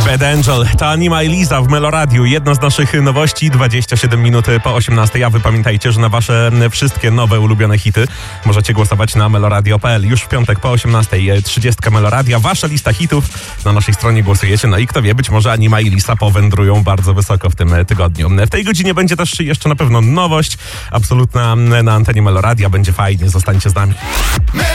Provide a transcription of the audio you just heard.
Bad Angel, to Anima i Lisa w Meloradiu. Jedna z naszych nowości, 27 minut po 18. A wy pamiętajcie, że na wasze wszystkie nowe ulubione hity możecie głosować na meloradio.pl. Już w piątek po 18:30 Meloradia. Wasza lista hitów na naszej stronie głosujecie. No i kto wie, być może Anima i Lisa powędrują bardzo wysoko w tym tygodniu. W tej godzinie będzie też jeszcze na pewno nowość absolutna na antenie Meloradia. Będzie fajnie, zostańcie z nami.